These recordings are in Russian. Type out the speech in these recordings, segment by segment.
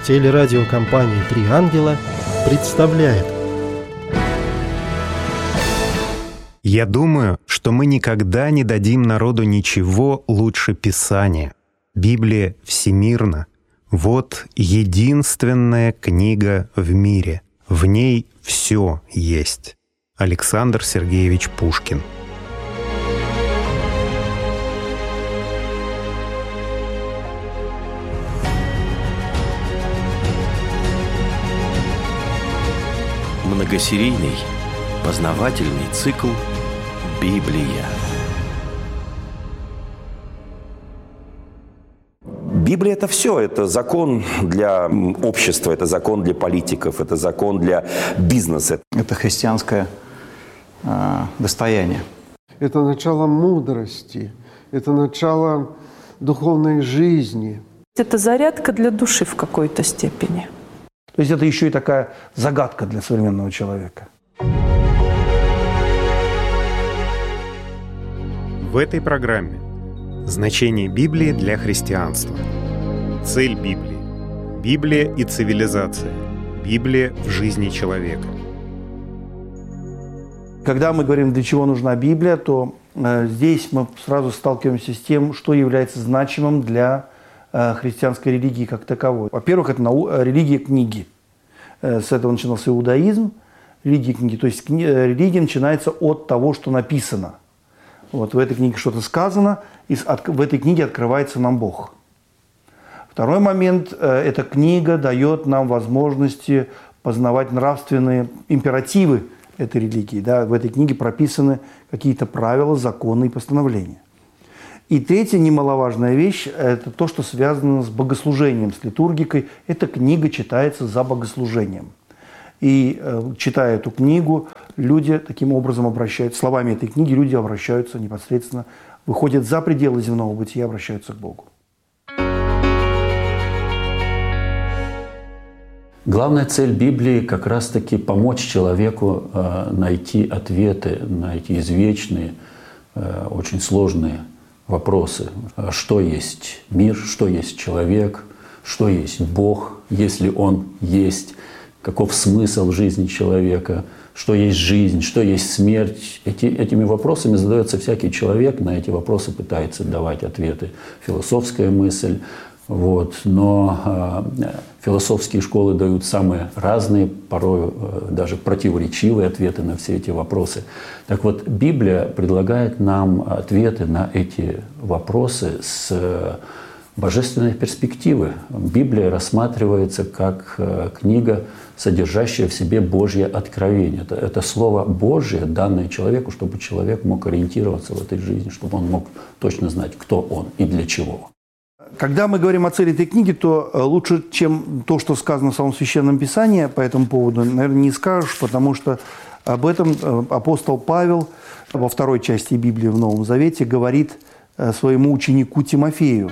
Телерадиокомпания «Три ангела» представляет. Я думаю, что мы никогда не дадим народу ничего лучше Писания. Библия всемирна. Вот единственная книга в мире. В ней все есть. Александр Сергеевич Пушкин. Многосерийный познавательный цикл «Библия». Библия – это все. Это закон для общества, это закон для политиков, это закон для бизнеса. Это христианское достояние. Это начало мудрости, это начало духовной жизни. Это зарядка для души в какой-то степени. То есть это еще и такая загадка для современного человека. В этой программе значение Библии для христианства. Цель Библии. Библия и цивилизация. Библия в жизни человека. Когда мы говорим, для чего нужна Библия, то здесь мы сразу сталкиваемся с тем, что является значимым для христианской религии как таковой. Во-первых, это религия книги. С этого начинался иудаизм, религия книги. То есть религия начинается от того, что написано. Вот в этой книге что-то сказано, и в этой книге открывается нам Бог. Второй момент – эта книга дает нам возможности познавать нравственные императивы этой религии. Да? В этой книге прописаны какие-то правила, законы и постановления. И третья немаловажная вещь – это то, что связано с богослужением, с литургикой. Эта книга читается за богослужением. И читая эту книгу, люди таким образом обращаются, словами этой книги люди обращаются непосредственно, выходят за пределы земного бытия, обращаются к Богу. Главная цель Библии как раз-таки помочь человеку найти ответы на эти извечные, очень сложные вопросы. Что есть мир, что есть человек, что есть Бог, если Он есть, каков смысл жизни человека, что есть жизнь, что есть смерть. Этими вопросами задается всякий человек, на эти вопросы пытается давать ответы философская мысль. Вот. Но философские школы дают самые разные, порой даже противоречивые ответы на все эти вопросы. Так вот, Библия предлагает нам ответы на эти вопросы с божественной перспективы. Библия рассматривается как книга, содержащая в себе Божье откровение. Это слово Божье, данное человеку, чтобы человек мог ориентироваться в этой жизни, чтобы он мог точно знать, кто он и для чего. Когда мы говорим о цели этой книги, то лучше, чем то, что сказано в самом Священном Писании по этому поводу, наверное, не скажешь, потому что об этом апостол Павел во второй части Библии в Новом Завете говорит своему ученику Тимофею.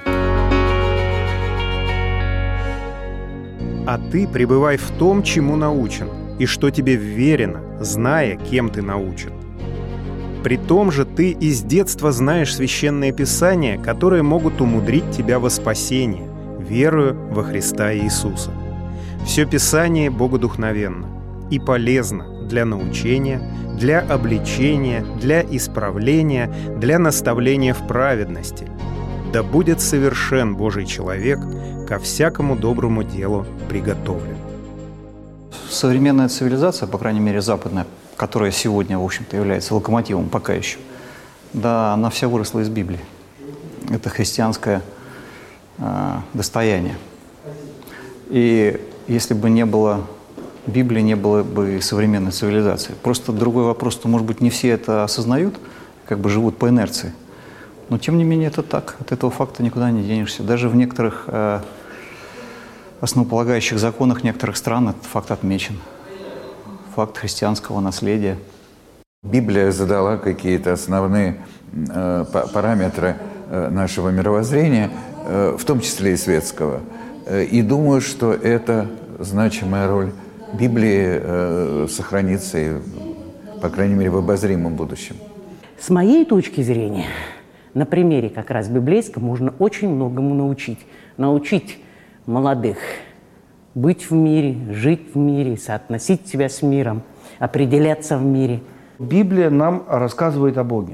А ты пребывай в том, чему научен, и что тебе вверено, зная, кем ты научен. При том же ты из детства знаешь священные писания, которые могут умудрить тебя во спасение, верую во Христа Иисуса. Все Писание богодухновенно и полезно для научения, для обличения, для исправления, для наставления в праведности. Да будет совершен Божий человек, ко всякому доброму делу приготовлен. Современная цивилизация, по крайней мере западная, которая сегодня, в общем-то, является локомотивом пока еще, да, она вся выросла из Библии. Это христианское достояние. И если бы не было Библии, не было бы и современной цивилизации. Просто другой вопрос, что, может быть, не все это осознают, как бы живут по инерции. Но, тем не менее, это так. От этого факта никуда не денешься. Даже в некоторых основополагающих законах некоторых стран этот факт отмечен. Факт христианского наследия. Библия задала какие-то основные параметры нашего мировоззрения, в том числе и светского. И думаю, что эта значимая роль Библии сохранится, и, по крайней мере, в обозримом будущем. С моей точки зрения, на примере как раз библейском можно очень многому научить. Научить молодых быть в мире, жить в мире, соотносить себя с миром, определяться в мире. Библия нам рассказывает о Боге.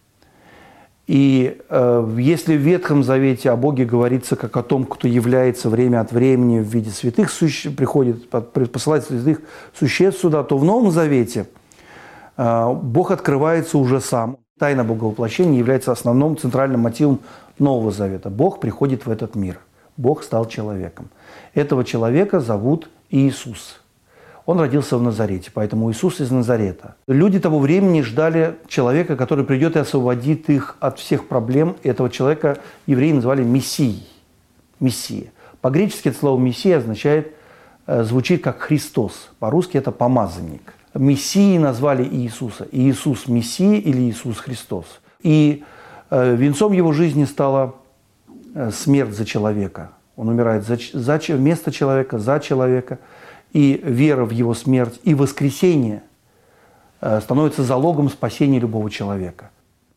И если в Ветхом Завете о Боге говорится как о том, кто является время от времени в виде святых приходит, посылает святых существ сюда, то в Новом Завете Бог открывается уже сам. Тайна Боговоплощения является основным центральным мотивом Нового Завета. Бог приходит в этот мир. Бог стал человеком. Этого человека зовут Иисус. Он родился в Назарете, поэтому Иисус из Назарета. Люди того времени ждали человека, который придет и освободит их от всех проблем. И этого человека евреи называли Мессией. Мессия. По-гречески это слово «мессия» звучит как «Христос». По-русски это «помазанник». Мессией назвали Иисуса. Иисус Мессия или Иисус Христос. И венцом его жизни стала смерть за человека. Он умирает вместо человека, за человека. И вера в его смерть и воскресение становится залогом спасения любого человека.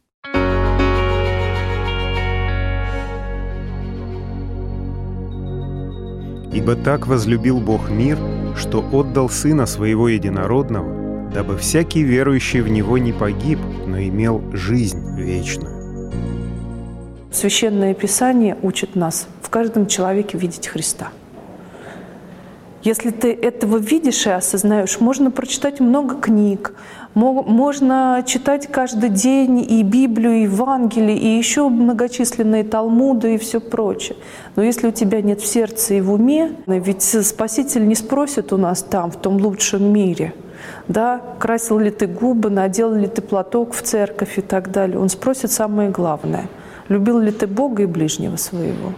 «Ибо так возлюбил Бог мир, что отдал Сына Своего Единородного, дабы всякий верующий в Него не погиб, но имел жизнь вечную». Священное Писание учит нас в каждом человеке видеть Христа. Если ты этого видишь и осознаешь, можно прочитать много книг, можно читать каждый день и Библию, и Евангелие, и еще многочисленные Талмуды и все прочее. Но если у тебя нет в сердце и в уме, ведь Спаситель не спросит у нас там, в том лучшем мире, да, красил ли ты губы, надел ли ты платок в церковь и так далее. Он спросит самое главное: любил ли ты Бога и ближнего своего.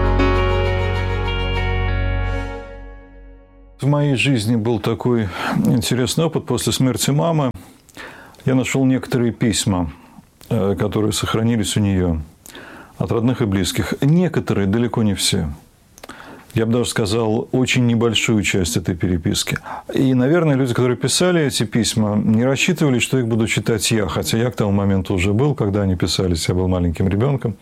В моей жизни был такой интересный опыт. После смерти мамы я нашел некоторые письма, которые сохранились у нее от родных и близких. Некоторые, далеко не все. Я бы даже сказал, очень небольшую часть этой переписки. И, наверное, люди, которые писали эти письма, не рассчитывали, что их буду читать я. Хотя я к тому моменту уже был, когда они писались, я был маленьким ребенком.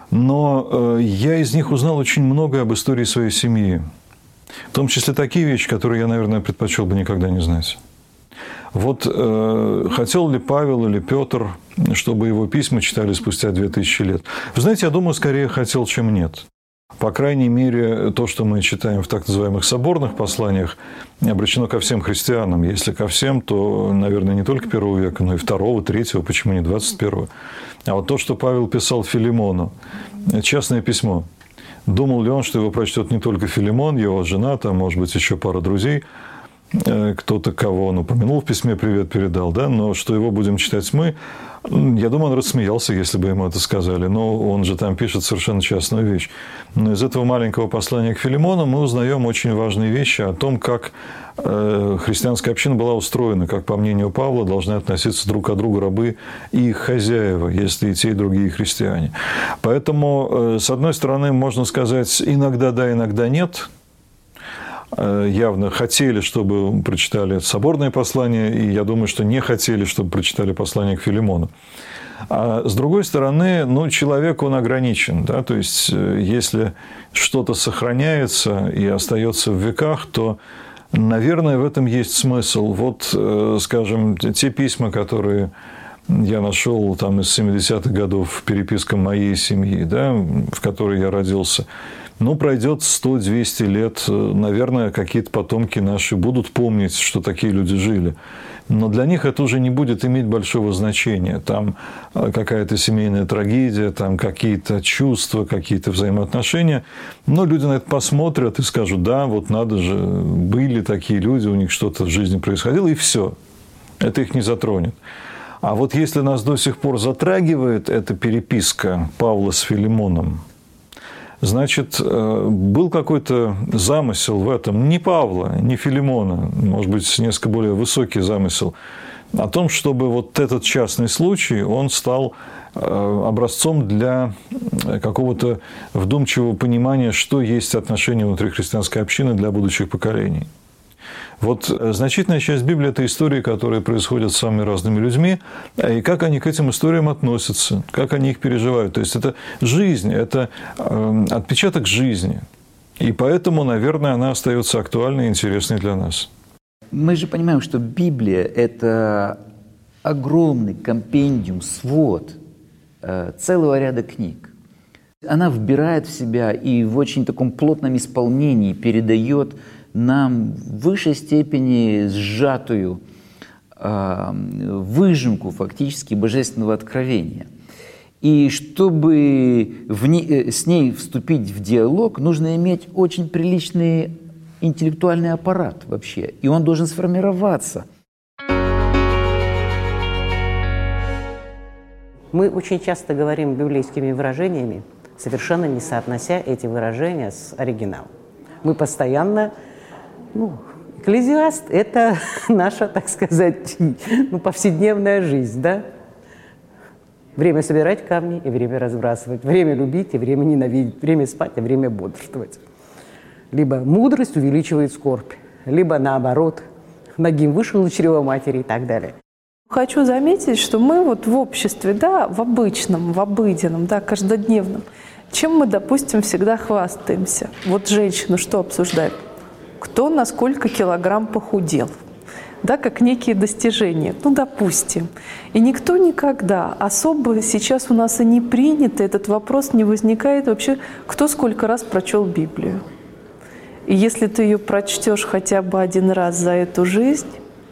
Но я из них узнал очень многое об истории своей семьи. В том числе такие вещи, которые я, наверное, предпочел бы никогда не знать. Вот хотел ли Павел или Петр, чтобы его письма читали спустя 2000 лет? Вы знаете, я думаю, скорее хотел, чем нет. По крайней мере, то, что мы читаем в так называемых соборных посланиях, обращено ко всем христианам. Если ко всем, то, наверное, не только первого века, но и второго, третьего, почему не 21-го. А вот то, что Павел писал Филимону, частное письмо. Думал ли он, что его прочтет не только Филимон, его жена, там, может быть, еще пара друзей, кто-то, кого он упомянул в письме, привет передал, да, но что его будем читать мы, я думаю, он рассмеялся, если бы ему это сказали, но он же там пишет совершенно частную вещь. Но из этого маленького послания к Филимону мы узнаем очень важные вещи о том, как христианская община была устроена, как, по мнению Павла, должны относиться друг к другу рабы и их хозяева, если и те, и другие христиане. Поэтому, с одной стороны, можно сказать, иногда да, иногда нет. Явно хотели, чтобы прочитали соборное послание, и я думаю, что не хотели, чтобы прочитали послание к Филимону. А с другой стороны, человек, он ограничен. Да? То есть, если что-то сохраняется и остается в веках, то, наверное, в этом есть смысл. Вот, скажем, те письма, которые я нашел там из 70-х годов, переписка моей семьи, да, в которой я родился. Пройдет 100-200 лет, наверное, какие-то потомки наши будут помнить, что такие люди жили. Но для них это уже не будет иметь большого значения. Там какая-то семейная трагедия, там какие-то чувства, какие-то взаимоотношения. Но люди на это посмотрят и скажут: да, вот надо же, были такие люди, у них что-то в жизни происходило, и все. Это их не затронет. А вот если нас до сих пор затрагивает эта переписка Павла с Филимоном, значит, был какой-то замысел в этом, не Павла, не Филимона, может быть, несколько более высокий замысел, о том, чтобы вот этот частный случай, он стал образцом для какого-то вдумчивого понимания, что есть отношения внутри христианской общины для будущих поколений. Вот значительная часть Библии – это истории, которые происходят с самыми разными людьми, и как они к этим историям относятся, как они их переживают. То есть, это жизнь, это отпечаток жизни. И поэтому, наверное, она остается актуальной и интересной для нас. Мы же понимаем, что Библия – это огромный компендиум, свод целого ряда книг. Она вбирает в себя и в очень таком плотном исполнении передает нам в высшей степени сжатую выжимку фактически божественного откровения. И чтобы с ней вступить в диалог, нужно иметь очень приличный интеллектуальный аппарат вообще, и он должен сформироваться. Мы очень часто говорим библейскими выражениями, совершенно не соотнося эти выражения с оригиналом. Мы постоянно, Экклезиаст – это наша, так сказать, повседневная жизнь, да? Время собирать камни и время разбрасывать, время любить и время ненавидеть, время спать и время бодрствовать. Либо мудрость увеличивает скорбь, либо наоборот, нагим вышел из чрева матери и так далее. Хочу заметить, что мы вот в обществе, да, в обычном, в обыденном, да, каждодневном, чем мы, допустим, всегда хвастаемся. Вот женщина что обсуждает? Кто на сколько килограмм похудел? Да, как некие достижения. Допустим. И никто никогда особо сейчас у нас и не принято, этот вопрос не возникает вообще, кто сколько раз прочел Библию. И если ты ее прочтешь хотя бы один раз за эту жизнь,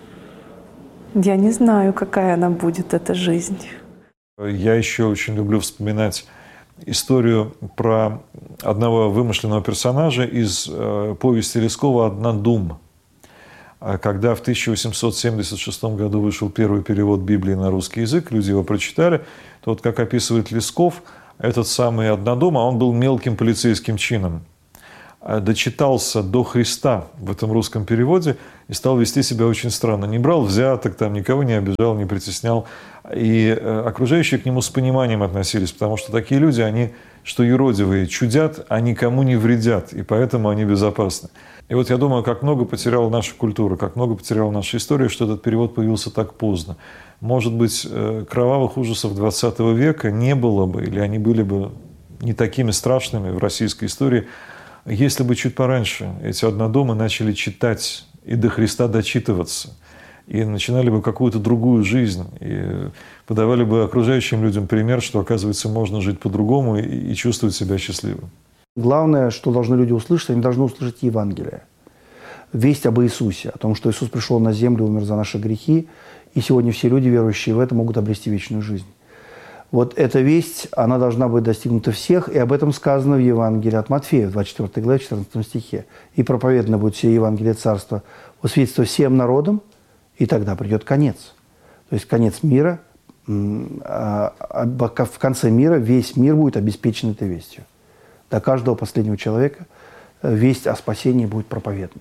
я не знаю, какая она будет, эта жизнь. Я еще очень люблю вспоминать историю про одного вымышленного персонажа из повести Лескова «Однодум». Когда в 1876 году вышел первый перевод Библии на русский язык, люди его прочитали, то вот как описывает Лесков, этот самый Однодум, он был мелким полицейским чином, дочитался до Христа в этом русском переводе и стал вести себя очень странно. Не брал взяток, там, никого не обижал, не притеснял. И окружающие к нему с пониманием относились, потому что такие люди, они, что юродивые, чудят, а никому не вредят, и поэтому они безопасны. И вот я думаю, как много потеряла наша культура, как много потеряла наша история, что этот перевод появился так поздно. Может быть, кровавых ужасов XX века не было бы, или они были бы не такими страшными в российской истории, если бы чуть пораньше эти однодумы начали читать и до Христа дочитываться, и начинали бы какую-то другую жизнь, и подавали бы окружающим людям пример, что, оказывается, можно жить по-другому и чувствовать себя счастливым. Главное, что должны люди услышать, они должны услышать Евангелие. Весть об Иисусе, о том, что Иисус пришел на землю, умер за наши грехи, и сегодня все люди, верующие в это, могут обрести вечную жизнь. Вот эта весть, она должна быть достигнута всех, и об этом сказано в Евангелии от Матфея, в 24 главе, 14 стихе. «И проповедано будет все Евангелие Царства во свидетельство всем народам, и тогда придет конец». То есть конец мира, в конце мира весь мир будет обеспечен этой вестью. До каждого последнего человека весть о спасении будет проповедана.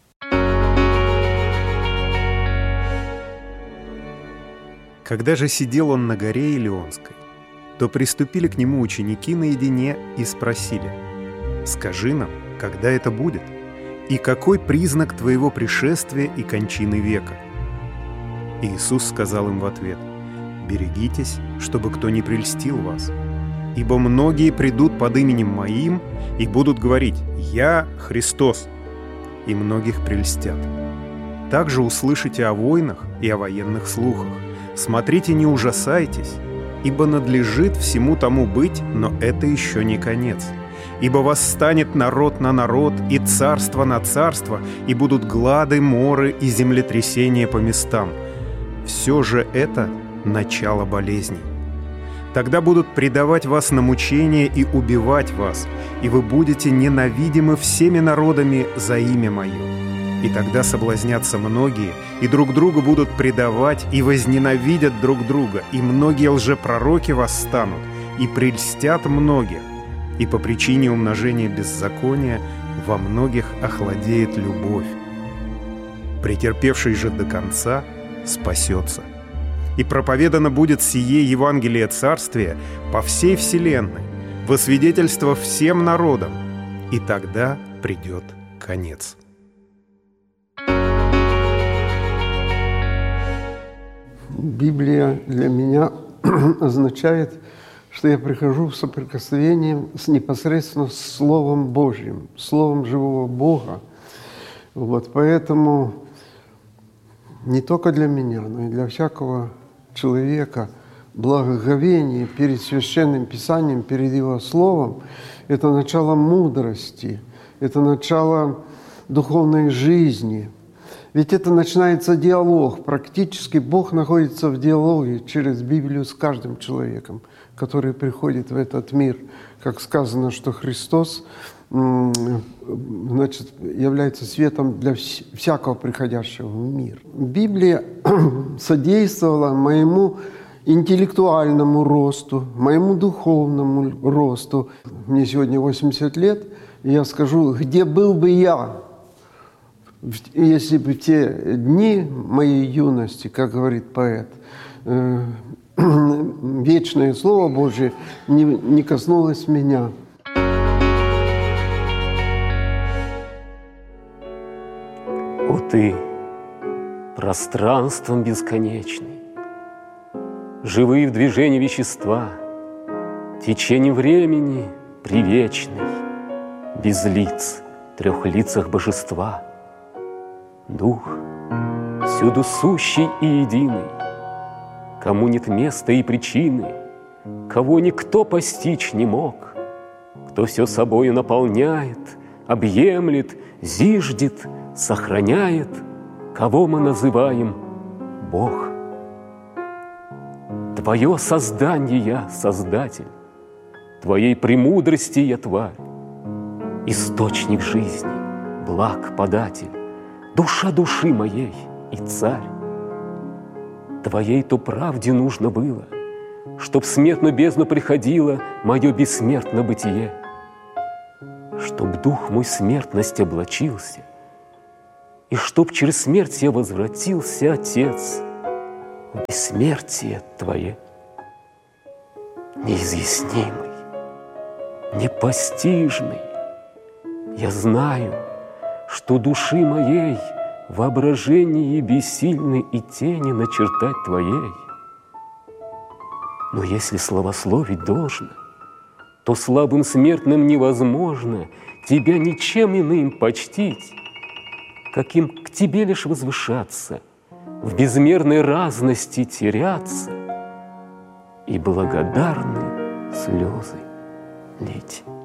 Когда же сидел он на горе Илионской, то приступили к нему ученики наедине и спросили: «Скажи нам, когда это будет? И какой признак твоего пришествия и кончины века?» И Иисус сказал им в ответ: «Берегитесь, чтобы кто не прельстил вас. Ибо многие придут под именем Моим и будут говорить: „Я Христос“, и многих прельстят. Также услышите о войнах и о военных слухах. Смотрите, не ужасайтесь, ибо надлежит всему тому быть, но это еще не конец. Ибо восстанет народ на народ и царство на царство, и будут глады, моры и землетрясения по местам. Все же это начало болезней. Тогда будут предавать вас на мучение и убивать вас, и вы будете ненавидимы всеми народами за имя Мое. И тогда соблазнятся многие, и друг друга будут предавать, и возненавидят друг друга, и многие лжепророки восстанут, и прельстят многих, и по причине умножения беззакония во многих охладеет любовь. Претерпевший же до конца спасется. И проповедано будет сие Евангелие Царствия по всей вселенной, во свидетельство всем народам, и тогда придет конец». Библия для меня означает что я прихожу в соприкосновение непосредственно с Словом Божьим, Словом живого Бога. Вот, поэтому не только для меня, но и для всякого человека благоговение перед Священным Писанием, перед Его Словом – это начало мудрости, это начало духовной жизни. Ведь это начинается диалог. Практически Бог находится в диалоге через Библию с каждым человеком, который приходит в этот мир. Как сказано, что Христос значит, является светом для всякого приходящего в мир. Библия содействовала моему интеллектуальному росту, моему духовному росту. Мне сегодня 80 лет, и я скажу, где был бы я, если бы в те дни моей юности, как говорит поэт, вечное Слово Божие не коснулось меня. О ты, пространством бесконечный, живые в движении вещества, течение времени привечный, без лиц, трех лицах божества. Дух, всюду сущий и единый, кому нет места и причины, кого никто постичь не мог, кто все собою наполняет, объемлет, зиждет, сохраняет, кого мы называем Бог. Твое создание я, Создатель, Твоей премудрости я тварь, источник жизни, благ податель, душа души моей и царь. Твоей-то правде нужно было, чтоб в смертную бездну приходило мое бессмертное бытие, чтоб дух мой смертность облачился, и чтоб через смерть я возвратился, Отец, в бессмертие Твое. Неизъяснимый, непостижный, я знаю, что души моей воображение бессильны и тени начертать Твоей. Но если славословить должно, то слабым смертным невозможно Тебя ничем иным почтить, каким к Тебе лишь возвышаться, в безмерной разности теряться и благодарны слезы лить.